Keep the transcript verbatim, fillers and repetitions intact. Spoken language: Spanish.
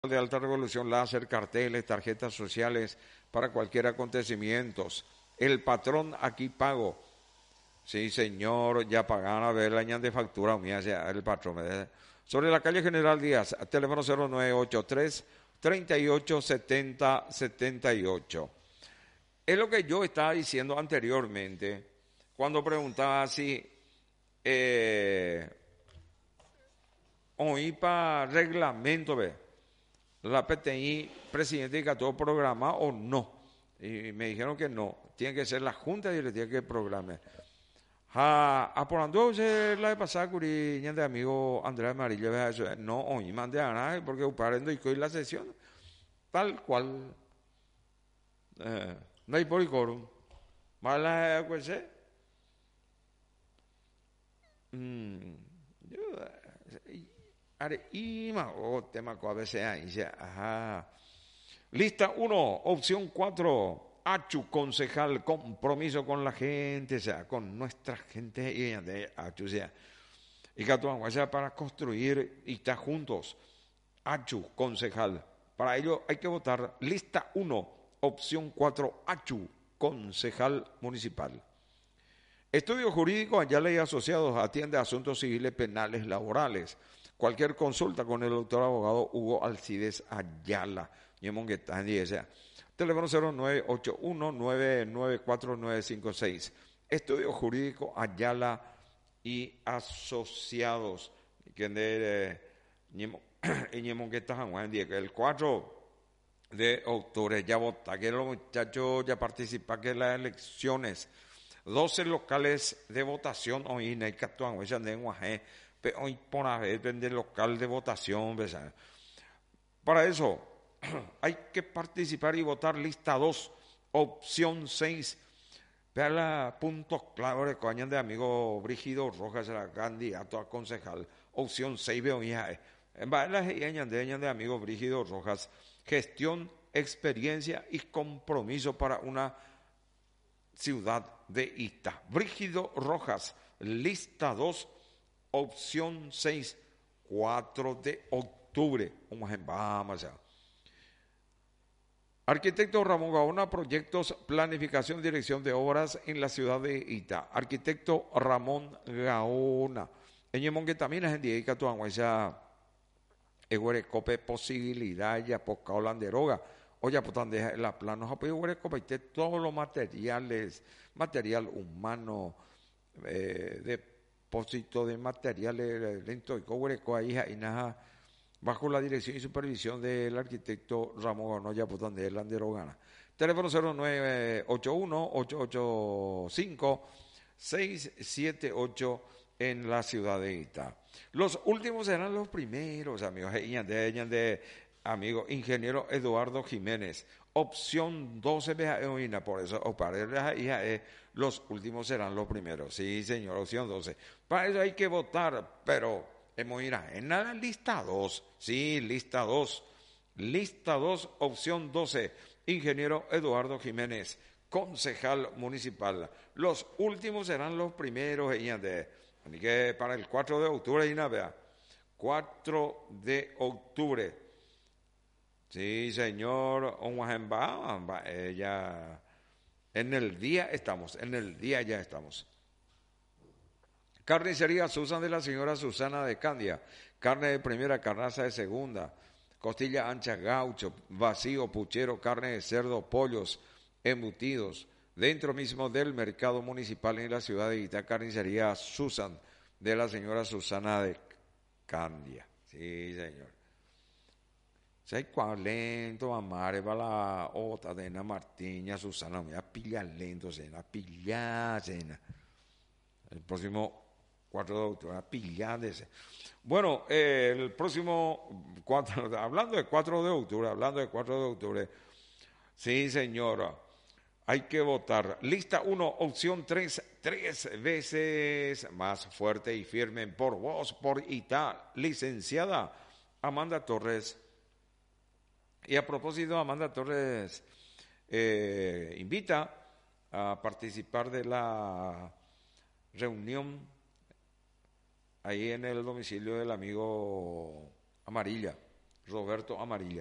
de alta resolución, láser, carteles, tarjetas sociales para cualquier acontecimiento. El patrón aquí pago. Sí, señor, ya pagan a ver la añade de factura, mía, el patrón. ¿Verdad? Sobre la calle General Díaz, teléfono cero nueve ocho tres, treinta y ocho, setenta, setenta y ocho. Es lo que yo estaba diciendo anteriormente, cuando preguntaba si eh, oí para reglamento, ¿ve? La P T I, presidente y todo programa o no. Y me dijeron que no, tiene que ser la Junta Directiva que programe. Ha, aporando la de pasar curi de amigo Andrés Amarillo, no, hoy mande a nadie porque uparendo y la sesión, tal cual, eh, no hay por quórum. Mala, pues, eh. Mm, yo, are, y más, oh, tema que a veces ahí, ajá. Lista uno, opción cuatro. Achu, concejal, compromiso con la gente, o sea, con nuestra gente y de Achu, o sea, y Catuango, o sea, para construir y estar juntos. Achu, concejal. Para ello hay que votar lista uno, opción cuatro, Achu, concejal municipal. Estudio Jurídico, Ayala y Asociados, atiende asuntos civiles, penales, laborales. Cualquier consulta con el doctor abogado Hugo Alcides Ayala. Teléfono cero nueve ocho uno, nueve nueve cuatro, nueve cinco seis. Estudio Jurídico Ayala y Asociados. El cuatro de octubre ya vota, que los muchachos ya participan en las elecciones. doce locales de votación hoy en el Catuán, hoy por haber de local de votación. Para eso hay que participar y votar lista dos, opción seis. Vean la puntos clave de de amigo Brígido Rojas, era candidato a concejal. Opción seis, veo hija. En la de de amigo Brígido Rojas, gestión, experiencia y compromiso para una ciudad de Ita. Brígido Rojas, lista dos, opción seis, cuatro de octubre. Vamos a Arquitecto Ramón Gaona, proyectos, planificación, dirección de obras en la ciudad de Ita. Arquitecto Ramón Gaona. En que también es en Diego Tuango, esa eguerecope posibilidad ya poca holanderoga. Oye, pues donde la plano apoyo eguerecope todos los materiales, material humano, eh, depósito de materiales lento y eguereco ahí y nada. Bajo la dirección y supervisión del arquitecto Ramón Ganoya, pues donde es Landerogana. Teléfono cero nueve ocho uno, ocho ocho cinco, seis siete ocho en la ciudad de Ita. Los últimos serán los primeros, amigos. De, de, amigo ingeniero Eduardo Jiménez. Opción doce, por eso, o para hija, eh, los últimos serán los primeros. Sí, señor, opción doce. Para eso hay que votar, pero mira, en la lista dos, sí, lista dos, lista dos, opción doce, ingeniero Eduardo Jiménez, concejal municipal. Los últimos serán los primeros, de, así que para el cuatro de octubre, y nada, cuatro de octubre. Sí, señor, ella, en el día estamos, en el día ya estamos. Carnicería Susan de la señora Susana de Candia. Carne de primera, carnaza de segunda. Costilla ancha, gaucho, vacío, puchero, carne de cerdo, pollos, embutidos. Dentro mismo del mercado municipal en la ciudad de Ita, Carnicería Susan de la señora Susana de Candia. Sí, señor. Sei cuál lento, amare, va la otra de Ana Martiña, Susana, me a pillar lento, cena, pillar, cena. El próximo cuatro de octubre, pillándese. Bueno, eh, el próximo, cuatro, hablando de cuatro de octubre, hablando de cuatro de octubre, sí señora, hay que votar. Lista uno, opción tres, tres veces más fuerte y firme por vos, por Ita, licenciada Amanda Torres. Y a propósito, Amanda Torres eh, invita a participar de la reunión ahí en el domicilio del amigo Amarilla, Roberto Amarilla.